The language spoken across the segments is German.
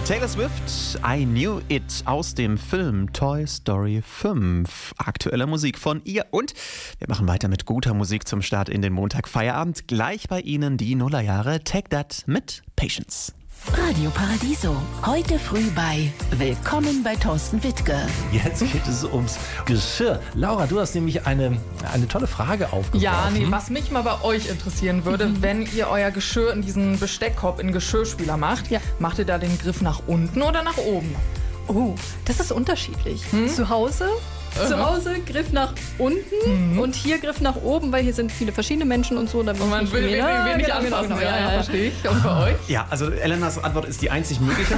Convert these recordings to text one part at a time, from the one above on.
Taylor Swift, I Knew It aus dem Film Toy Story 5. Aktuelle Musik von ihr und wir machen weiter mit guter Musik zum Start in den Montagfeierabend. Gleich bei Ihnen die Nullerjahre. Take That mit Patience. Radio Paradiso. Heute früh bei Willkommen bei Thorsten Wittke. Jetzt geht es ums Geschirr. Laura, du hast nämlich eine tolle Frage aufgeworfen. Ja, was mich mal bei euch interessieren würde, wenn ihr euer Geschirr in diesen Besteckkorb in den Geschirrspüler macht, macht ihr da den Griff nach unten oder nach oben? Oh, das ist unterschiedlich. Zu Hause Griff nach unten und hier Griff nach oben, weil hier sind viele verschiedene Menschen und so. Da Und man will nicht anfassen. Ja, verstehe ich. Und bei euch? Ja, also Elenas Antwort ist die einzig mögliche.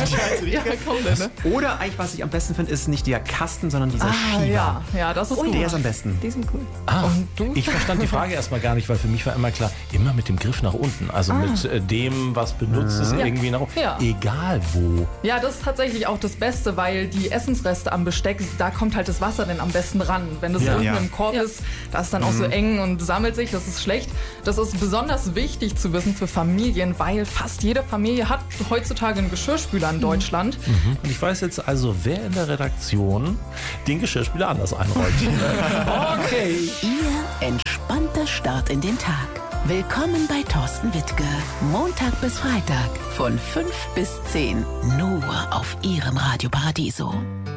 Oder eigentlich, was ich am besten finde, ist nicht der Kasten, sondern dieser Schieber. Ja, das ist gut. Der ist am besten. Die sind cool. Und du? Ich verstand die Frage erstmal gar nicht, weil für mich war immer klar, immer mit dem Griff nach unten. Also mit dem, was benutzt ist, irgendwie nach oben. Ja. Egal wo. Ja, das ist tatsächlich auch das Beste, weil die Essensreste am Besteck, da kommt halt das Wasser denn am besten ran. Wenn das unten im Korb ist, da ist dann auch so eng und sammelt sich, das ist schlecht. Das ist besonders wichtig zu wissen für Familien, weil fast jede Familie hat heutzutage einen Geschirrspüler in Deutschland. Und ich weiß jetzt also, wer in der Redaktion den Geschirrspüler anders einräumt. Okay. Ihr entspannter Start in den Tag. Willkommen bei Thorsten Wittke. Montag bis Freitag von 5 bis 10. Nur auf Ihrem Radio Paradiso.